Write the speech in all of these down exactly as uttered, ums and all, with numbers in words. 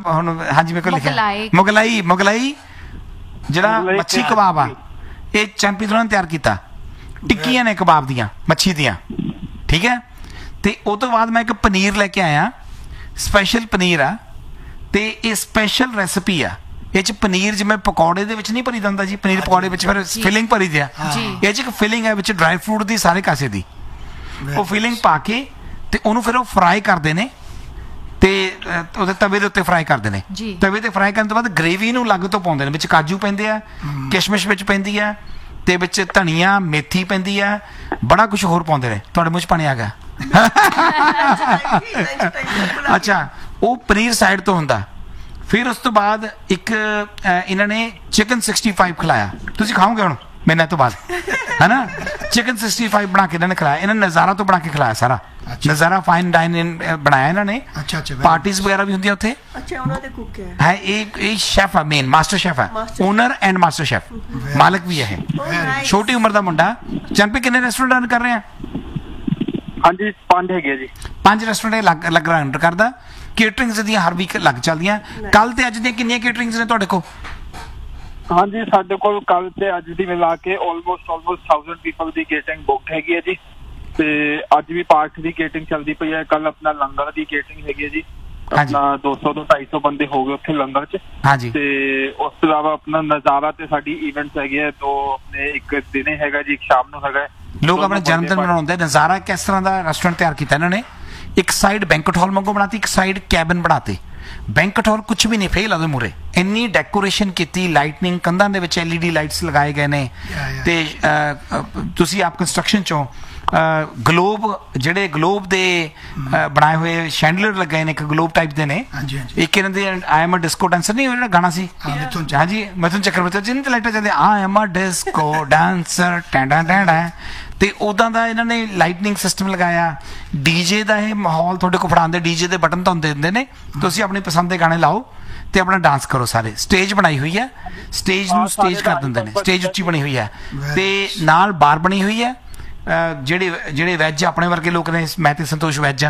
ਹੁਣ ਹਾਂਜੀ ਮੇਰੇ ਕੋਲ ਲਿਖਿਆ ਮੁਗਲਾਈ। ਮੁਗਲਾਈ ਮੁਗਲਾਈ ਜਿਹੜਾ ਮੁਗਲਾਈ ਮੱਛੀ ਤਿਆਰ ਕਬਾਬ ਆ ਕੀਤੀ। ਇਹ ਚੰਪੀ ਤੋਂ ਤਿਆਰ ਕੀਤਾ ਟਿੱਕੀਆਂ ਨੇ ਕਬਾਬ ਦੀਆਂ ਮੱਛੀ ਦੀਆਂ ਠੀਕ ਹੈ। ਤੇ ਉਹ ਤੋਂ ਬਾਅਦ ਮੈਂ ਇੱਕ ਪਨੀਰ ਲੈ ਕੇ ਆਇਆ ਸਪੈਸ਼ਲ ਪਨੀਰ ਆ ਤੇ ਇਹ ਸਪੈਸ਼ਲ ਰੈਸਪੀ ਆ। ਇਹ ਚ ਪਨੀਰ ਜਿਵੇਂ ਪਕੌੜੇ ਦੇ ਵਿੱਚ ਨਹੀਂ ਭਰੀ ਜਾਂਦਾ ਜੀ ਪਨੀਰ ਪਕੌੜੇ ਵਿੱਚ ਫਿਰ ਫਿਲਿੰਗ ਭਰੀ ਦਿਆ ਇਹ ਚ ਇੱਕ ਫਿਲਿੰਗ ਹੈ ਵਿੱਚ ਡਰਾਈ ਫਰੂਟ ਦੀ ਸਾਰੇ ਕਾਸੇ ਦੀ ਉਹ ਫਿਲਿੰਗ ਪਾ ਕੇ ਤੇ ਉਹਨੂੰ ਫਿਰ ਉਹ ਫਰਾਈ ਕਰਦੇ ਨੇ ਤੇ ਉਹਦੇ ਤਵੇ ਦੇ ਉੱਤੇ ਫਰਾਈ ਕਰਦੇ ਨੇ ਤਵੇ ਤੇ ਫਰਾਈ ਕਰਨ ਤੋਂ ਬਾਅਦ ਗ੍ਰੇਵੀ ਨੂੰ ਅਲੱਗ ਤੋਂ ਪਾਉਂਦੇ ਨੇ ਵਿੱਚ ਕਾਜੂ ਪੈਂਦੇ ਆ ਕਿਸ਼ਮਿਸ਼ ਵਿੱਚ ਪੈਂਦੀ ਆ ਤੇ ਵਿੱਚ ਧਨੀਆ ਮੇਥੀ ਪੈਂਦੀ ਆ ਬੜਾ ਕੁਝ ਹੋਰ ਪਾਉਂਦੇ ਨੇ ਤੁਹਾਡੇ ਮੂੰਹ 'ਚ ਪਾਣੀ ਆ ਗਿਆ ਅੱਛਾ ਉਹ ਪਨੀਰ ਸਾਈਡ ਤੋਂ ਹੁੰਦਾ ਫਿਰ ਉਸ ਤੋਂ ਬਾਅਦ ਇੱਕ ਇਹਨਾਂ ਨੇ ਚਿਕਨ ਸਿਕਸਟੀ ਫਾਈਵ ਖਿਲਾਇਆ ਤੁਸੀਂ ਖਾਓਗੇ ਹੁਣ ਮੈਨੇ ਤੋਂ ਬਾਅਦ ਹੈ ਨਾ ਚਿਕਨ ਸਿਕਸਟੀ ਫਾਈਵ ਬਣਾ ਕੇ ਇਹਨਾਂ ਨੇ ਖਿਲਾਇਆ ਇਹਨਾਂ ਨੇ ਨਜ਼ਾਰਾ ਤੋਂ ਬਣਾ ਕੇ ਖਿਲਾਇਆ ਸਾਰਾ ਨਜ਼ਾਰਾ ਫਾਈਨ ਡਾਈਨ ਬਣਾਇਆ ਇਹਨਾਂ ਨੇ ਪਾਰਟੀਜ਼ ਵਗੈਰਾ ਵੀ ਹੁੰਦੀਆਂ ਉੱਥੇ ਅੱਛਾ ਉਹਨਾਂ ਦੇ ਕੁੱਕ ਹੈ ਹੈ ਇਹ ਇਹ ਸ਼ੈਫ ਆ ਮੇਨ ਮਾਸਟਰ ਸ਼ੈਫ ਆ ਓਨਰ ਐਂਡ ਮਾਸਟਰ ਸ਼ੈਫ ਮਾਲਕ ਵੀ ਹੈ ਛੋਟੀ ਉਮਰ ਦਾ ਮੁੰਡਾ ਚੰਪੀ ਕਿੰਨੇ ਰੈਸਟੋਰੈਂਟ ਰਨ ਕਰ ਰਹੇ ਆ ਹਾਂਜੀ ਪੰਜ ਹੈਗੇ ਜੀ ਪੰਜ ਰੈਸਟੋਰੈਂਟ ਲੱਗ ਲੱਗ ਰਨ ਕਰਦਾ ਕੇਟਰਿੰਗਸ ਦੀਆਂ ਹਰ ਵੀਕ ਲੱਗ ਚੱਲਦੀਆਂ ਕੱਲ ਤੇ ਅੱਜ ਦੀਆਂ ਕਿੰਨੀਆਂ ਕੇਟਰਿੰਗਸ ਨੇ ਤੁਹਾਡੇ ਕੋਲ ਹਾਂਜੀ ਸਾਡੇ ਕੋਲ ਕੱਲ ਤੇ ਅੱਜ ਦੀ ਮਿਲਾ ਕੇ ਆਲਮੋਸਟ ਆਲਮੋਸਟ ਥਾਊਜ਼ੈਂਡ ਪੀਪਲ ਦੀ ਕੇਟਰਿੰਗ ਬੁੱਕ ਹੈਗੀ ਹੈ ਜੀ ਤੇ ਅੱਜ ਵੀ ਪਾਠ ਦੀ ਕੇਟਰਿੰਗ ਚੱਲਦੀ ਪਈ ਹੈ ਕੱਲ ਆਪਣਾ ਲੰਗਰ ਦੀ ਕੇਟਰਿੰਗ ਹੈਗੀ ਹੈ ਜੀ ਆਪਣਾ ਦੋ ਸੌ ਤੋਂ ਢਾਈ ਸੌ ਬੰਦੇ ਹੋ ਗਏ ਉੱਥੇ ਲੰਗਰ 'ਚ ਹਾਂਜੀ ਤੇ ਉਸ ਤੋਂ ਇਲਾਵਾ ਆਪਣਾ ਨਜ਼ਾਰਾ ਤੇ ਸਾਡੀ ਇਵੈਂਟਸ ਹੈਗੇ ਆ ਦੋ ਆਪਣੇ ਇੱਕ ਦਿਨੇ ਹੈਗਾ ਜੀ ਇੱਕ ਸ਼ਾਮ ਨੂੰ ਹੈਗਾ ਲੋਕ ਆਪਣੇ ਜਨਮ ਦਿਨ ਮਨਾਉਂਦੇ ਨਜ਼ਾਰਾ ਕਿਸ ਤਰ੍ਹਾਂ ਦਾ ਰੈਸਟੋਰੈਂਟ ਤਿਆਰ ਕੀਤਾ ਇਹਨਾਂ ਨੇ ਇੱਕ ਸਾਈਡ ਬੈਂਕਟ ਹਾਲ ਵਾਂਗੂ ਬਣਾਤੀ ਇੱਕ ਸਾਈਡ ਕੈਬਨ ਬਣਾਤੇ ਬੈਂਕਟ ਹਾਲ ਕੁਝ ਵੀ ਨਹੀਂ ਫੇਲ ਉਹਦੇ ਮੂਰੇ ਇੰਨੀ ਡੈਕੋਰੇਸ਼ਨ ਕੀਤੀ ਲਾਈਟਨਿੰਗ ਕੰਧਾਂ ਦੇ ਵਿੱਚ ਐਲਈਡੀ ਲਾਈਟਸ ਲਗਾਏ ਗਏ ਨੇ ਤੇ ਤੁਸੀਂ ਆਪ ਕੰਸਟਰਕਸ਼ਨ ਚੋਂ ਗਲੋਬ ਜਿਹੜੇ ਗਲੋਬ ਦੇ ਬਣਾਏ ਹੋਏ ਸ਼ੈਂਡਲਰ ਲੱਗੇ ਨੇ ਇੱਕ ਗਲੋਬ ਟਾਈਪ ਦੇ ਨੇ ਇੱਕ ਇਹਨਾਂ ਦੇ I am a disco dancer ਨਹੀਂ ਜਿਹੜਾ ਗਾਣਾ ਸੀ ਹਾਂਜੀ ਮਿਥੁਨ ਚੱਕਰਵਰਤੀ ਜਿਹਨਾਂ ਤੇ ਲਾਈਟਾਂ ਚੱਲਦੇ I am a disco dancer ਟੈਂਡਾ ਟੈਂਡਾ ਤੇ ਉਦਾਂ ਦਾ ਇਹਨਾਂ ਨੇ ਲਾਈਟਨਿੰਗ ਸਿਸਟਮ ਲਗਾਇਆ ਡੀਜੇ ਦਾ ਇਹ ਮਾਹੌਲ ਤੁਹਾਡੇ ਕੋਲ ਫੜਾਉਂਦੇ ਡੀਜੇ ਦੇ ਬਟਨ ਤੁਹਾਨੂੰ ਦੇ ਦਿੰਦੇ ਨੇ ਤੁਸੀਂ ਆਪਣੀ ਪਸੰਦ ਦੇ ਗਾਣੇ ਲਾਓ ਤੇ ਆਪਣਾ ਡਾਂਸ ਕਰੋ ਸਾਰੇ ਸਟੇਜ ਬਣਾਈ ਹੋਈ ਹੈ ਸਟੇਜ ਨੂੰ ਸਟੇਜ ਕਰ ਦਿੰਦੇ ਨੇ ਸਟੇਜ ਉੱਚੀ ਬਣੀ ਹੋਈ ਹੈ ਤੇ ਨਾਲ ਬਾਰ ਬਣੀ ਹੋਈ ਹੈ ਜਿਹੜੇ ਜਿਹੜੇ ਵੈਜ ਆਪਣੇ ਵਰਗੇ ਲੋਕ ਨੇ ਮੈਂ ਤੇ ਸੰਤੋਸ਼ ਵੈਜ ਆ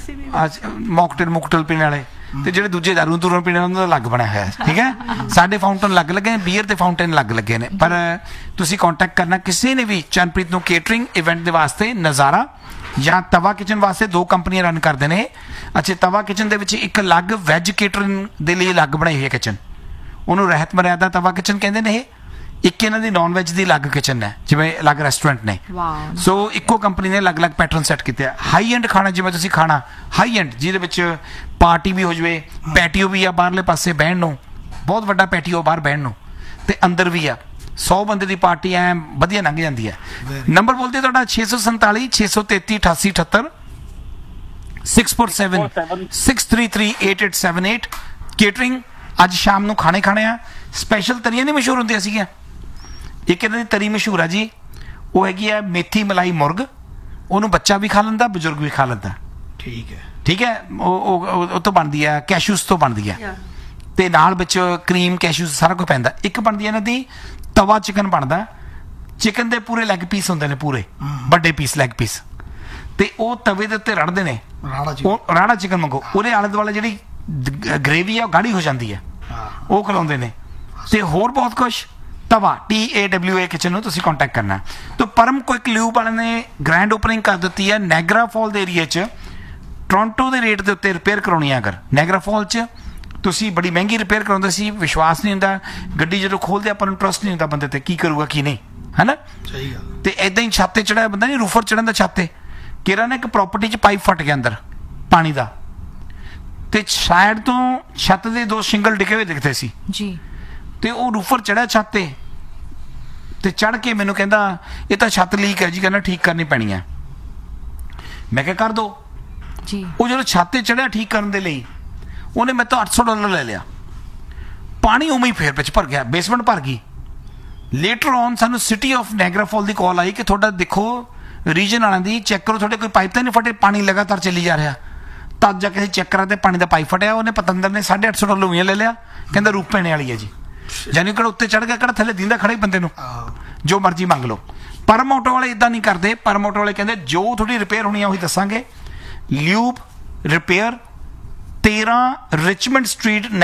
ਮੌਕਟੇਲ ਮੁਕਟਲ ਪੀਣ ਵਾਲੇ ਤੇ ਜਿਹੜੇ ਦੂਜੇ ਦਾਰੂ ਦੂਰੂ ਪੀਣ ਉਹਨਾਂ ਦਾ ਅਲੱਗ ਬਣਿਆ ਹੋਇਆ ਠੀਕ ਹੈ ਸਾਡੇ ਫਾਊਂਟਨ ਲੱਗ ਲੱਗੇ ਨੇ ਬੀਅਰ ਦੇ ਫਾਊਂਟਨ ਲੱਗ ਲੱਗੇ ਨੇ ਪਰ ਤੁਸੀਂ ਕੰਟੈਕਟ ਕਰਨਾ ਕਿਸੇ ਨੇ ਵੀ ਚੰਨਪ੍ਰੀਤ ਨੂੰ ਕੇਟਰਿੰਗ ਇਵੈਂਟ ਦੇ ਵਾਸਤੇ ਨਜ਼ਾਰਾ ਜਾਂ ਤਵਾ ਕਿਚਨ ਵਾਸਤੇ ਦੋ ਕੰਪਨੀਆਂ ਰਨ ਕਰਦੇ ਨੇ ਅੱਛਾ ਤਵਾ ਕਿਚਨ ਦੇ ਵਿੱਚ ਇੱਕ ਅਲੱਗ ਵੈਜ ਕੇਟਰਿੰਗ ਦੇ ਲਈ ਅਲੱਗ ਬਣਾਈ ਹੋਈ ਹੈ ਕਿਚਨ ਉਹਨੂੰ ਰਹਿਤ ਮਰਿਆਦਾ ਤਵਾ ਕਿਚਨ ਕਹਿੰਦੇ ਨੇ ਇਹ ਇੱਕ ਇਹਨਾਂ ਦੀ ਨਾਨ ਵੈਜ ਦੀ ਅਲੱਗ ਕਿਚਨ ਹੈ ਜਿਵੇਂ ਅਲੱਗ ਰੈਸਟੋਰੈਂਟ ਨੇ ਸੋ ਇੱਕੋ ਕੰਪਨੀ ਨੇ ਅਲੱਗ ਅਲੱਗ ਪੈਟਰਨ ਸੈੱਟ ਕੀਤੇ ਆ ਹਾਈ ਐਂਡ ਖਾਣਾ ਜਿਵੇਂ ਤੁਸੀਂ ਖਾਣਾ ਹਾਈ ਐਂਡ ਜਿਹਦੇ ਵਿੱਚ ਪਾਰਟੀ ਵੀ ਹੋ ਜਾਵੇ ਪੈਟੀਓ ਵੀ ਆ ਬਾਹਰਲੇ ਪਾਸੇ ਬਹਿਣ ਨੂੰ ਬਹੁਤ ਵੱਡਾ ਪੈਟੀਓ ਬਾਹਰ ਬਹਿਣ ਨੂੰ ਤੇ ਅੰਦਰ ਵੀ ਆ ਸੌ ਬੰਦੇ ਦੀ ਪਾਰਟੀ ਐ ਵਧੀਆ ਲੰਘ ਜਾਂਦੀ ਹੈ ਨੰਬਰ ਬੋਲਦੇ ਤੁਹਾਡਾ ਛੇ ਸੌ ਸੰਤਾਲੀ ਛੇ ਸੌ ਤੇਤੀ ਅਠਾਸੀ ਅਠੱਤਰ six four seven six three three eight eight seven eight catering ਅੱਜ ਸ਼ਾਮ ਨੂੰ ਖਾਣੇ ਖਾਣੇ ਆ ਸਪੈਸ਼ਲ ਤਰੀਆਂ ਨਹੀਂ ਮਸ਼ਹੂਰ ਹੁੰਦੀਆਂ ਸੀਗੀਆਂ ਇੱਕ ਇਹਨਾਂ ਦੀ ਤਰੀ ਮਸ਼ਹੂਰ ਆ ਜੀ ਉਹ ਹੈਗੀ ਆ ਮੇਥੀ ਮਲਾਈ ਮੁਰਗ ਉਹਨੂੰ ਬੱਚਾ ਵੀ ਖਾ ਲੈਂਦਾ ਬਜ਼ੁਰਗ ਵੀ ਖਾ ਲੈਂਦਾ ਠੀਕ ਹੈ ਠੀਕ ਹੈ ਉਹ ਉਹ ਤੋਂ ਬਣਦੀ ਆ ਕੈਸ਼ੂਸ ਤੋਂ ਬਣਦੀ ਆ ਤੇ ਨਾਲ ਵਿੱਚ ਕਰੀਮ ਕੈਸ਼ੂਸ ਸਾਰਾ ਕੁਝ ਪੈਂਦਾ ਇੱਕ ਬਣਦੀ ਇਹਨਾਂ ਦੀ ਤਵਾ ਚਿਕਨ ਬਣਦਾ ਚਿਕਨ ਦੇ ਪੂਰੇ ਲੈਗ ਪੀਸ ਹੁੰਦੇ ਨੇ ਪੂਰੇ ਵੱਡੇ ਪੀਸ ਲੈਗ ਪੀਸ ਤੇ ਉਹ ਤਵੇ ਦੇ ਉੱਤੇ ਰੜਦੇ ਨੇ ਉਹ ਰਾੜਾ ਚਿਕਨ ਮੰਗੋ ਉਹਦੇ ਆਲੇ ਦੁਆਲੇ ਜਿਹੜੀ ਗ੍ਰੇਵੀ ਆ ਉਹ ਗਾੜੀ ਹੋ ਜਾਂਦੀ ਹੈ ਉਹ ਖਿਲਾਉਂਦੇ ਨੇ ਤੇ ਹੋਰ ਬਹੁਤ ਕੁਛ ਤਵਾ T A W A kitchen ਨੂੰ ਤੁਸੀਂ ਕੰਟੈਕਟ ਕਰਨਾ ਤਾਂ ਪਰਮ ਕੁਇਕ ਲਿਊਬ ਵਾਲਿਆਂ ਨੇ ਗ੍ਰੈਂਡ ਓਪਨਿੰਗ ਕਰ ਦਿੱਤੀ ਹੈ ਨੈਗਰਾ ਫਾਲ ਦੇ ਏਰੀਏ 'ਚ ਟੋਰਾਂਟੋ ਦੇ ਰੇਟ ਦੇ ਉੱਤੇ ਰਿਪੇਅਰ ਕਰਾਉਣੀ ਹੈ ਅਗਰ ਨੈਗਰਾ ਫਾਲ 'ਚ ਤੁਸੀਂ ਬੜੀ ਮਹਿੰਗੀ ਰਿਪੇਅਰ ਕਰਾਉਂਦੇ ਸੀ ਵਿਸ਼ਵਾਸ ਨਹੀਂ ਹੁੰਦਾ ਗੱਡੀ ਜਦੋਂ ਖੋਲਦੇ ਆਪਾਂ ਨੂੰ ਟਰਸਟ ਨਹੀਂ ਹੁੰਦਾ ਬੰਦੇ ਤੇ ਕੀ ਕਰੂਗਾ ਕੀ ਨਹੀਂ ਹੈ ਨਾ ਸਹੀ ਗੱਲ ਤੇ ਇਦਾਂ ਹੀ ਛੱਤ ਤੇ ਚੜਿਆ ਬੰਦਾ ਨਹੀਂ ਰੂਫਰ ਚੜਨ ਦਾ ਛੱਤ ਤੇ ਕਿਹੜਾ ਨੇ ਇੱਕ ਪ੍ਰਾਪਰਟੀ 'ਚ ਪਾਈਪ ਫਟ ਗਿਆ ਅੰਦਰ ਪਾਣੀ ਦਾ ਤੇ ਸਾਈਡ ਤੋਂ ਛੱਤ ਦੇ ਦੋ ਸਿੰਗਲ ਡਿੱਗੇ ਹੋਏ ਦਿਖਦੇ ਸੀ ਜੀ ਤੇ ਉਹ ਰੂਫਰ ਚੜਿਆ ਛੱਤ ਤੇ ਤੇ ਚੜ ਕੇ ਮੈਨੂੰ ਕਹਿੰਦਾ ਇਹ ਤਾਂ ਛੱਤ ਲੀਕ ਹੈ ਜੀ ਕਹਿੰਦਾ ਠੀਕ ਕਰਨੀ ਪੈਣੀ ਹੈ ਮੈਂ ਕਿਹਾ ਕਰ ਦੋ ਜੀ ਉਹ ਜਦੋਂ ਛੱਤ ਤੇ ਚੜਿਆ ਠੀਕ ਕਰਨ ਦੇ ਲਈ ਉਹਨੇ ਮੇਰੇ ਤੋਂ ਅੱਠ ਸੌ ਡਾਲਰ ਲੈ ਲਿਆ ਪਾਣੀ ਉਵੇਂ ਹੀ ਫੇਰ ਵਿੱਚ ਭਰ ਗਿਆ ਬੇਸਮੈਂਟ ਭਰ ਗਈ ਲੇਟਰ ਔਨ ਸਾਨੂੰ ਸਿਟੀ ਆਫ ਨੈਗਰਾ ਫਾਲ ਦੀ ਕਾਲ ਆਈ ਕਿ ਤੁਹਾਡਾ ਦੇਖੋ ਰੀਜਨ ਵਾਲਿਆਂ ਦੀ ਚੈੱਕ ਕਰੋ ਤੁਹਾਡੇ ਕੋਈ ਪਾਈਪ ਤਾਂ ਨਹੀਂ ਫਟੇ ਪਾਣੀ ਲਗਾਤਾਰ ਚੱਲੀ ਜਾ ਰਿਹਾ ਤਦ ਜਾ ਕੇ ਅਸੀਂ ਚੈੱਕ ਕਰਾਤੇ ਪਾਣੀ ਦਾ ਪਾਈਪ ਫਟਿਆ ਉਹਨੇ ਪਤੰਦਰ ਨੇ ਸਾਢੇ ਅੱਠ ਸੌ ਡਾਲਰ ਉਵੇਂ ਲੈ ਲਿਆ ਕਹਿੰਦਾ ਰੂਪ ਪੈਣੇ ਵਾਲੀ ਹੈ ਜੀ ਜਾਨੀ ਕਿਹੜਾ ਉੱਤੇ ਚੜ ਗਿਆ ਕਿਹੜਾ ਥੱਲੇ ਦਿੰਦਾ ਖੜੇ ਬੰਦੇ ਨੂੰ ਜੋ ਮਰਜ਼ੀ ਮੰਗ ਲਓ ਪਰਮ ਆਟੋ ਵਾਲੇ ਇਦਾਂ ਨਹੀਂ ਕਰਦੇ ਪਰਮ ਆਟੋ ਵਾਲੇ ਕਹਿੰਦੇ ਜੋ ਤੁਹਾਡੀ ਰਿਪੇਅਰ ਹੋਣੀ ਆ ਉਹੀ ਦੱਸਾਂਗੇ ਲਿਊਬ ਰਿਪੇਅਰ ਤੇਰਾਂ ਰਿਚਮੰਡ ਸਟਰੀਟ